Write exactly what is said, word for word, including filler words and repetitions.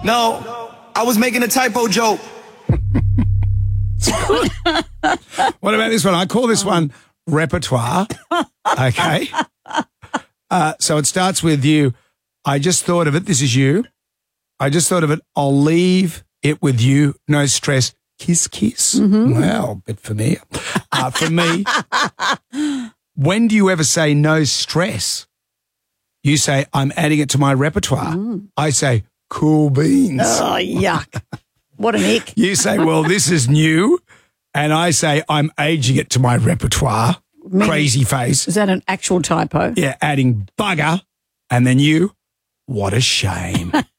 No, I was making a typo joke. What about this one? I call this one repertoire. Okay. Uh, so it starts with you. I just thought of it. This is you. I just thought of it. I'll leave it with you. No stress. Kiss, kiss. Mm-hmm. Well, a bit familiar. Uh, for me, when do you ever say no stress? You say, I'm adding it to my repertoire. Mm. I say, cool beans. Oh, yuck. What an ick. You say, well, this is new. And I say, I'm aging it to my repertoire. Meaning, crazy face. Is that an actual typo? Yeah, adding bugger. And then you, what a shame.